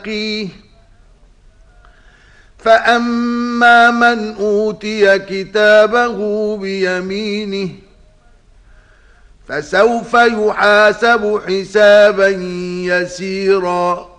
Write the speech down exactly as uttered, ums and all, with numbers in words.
أخيه فأما من أوتي كتابه بيمينه فسوف يحاسب حسابا يسيرا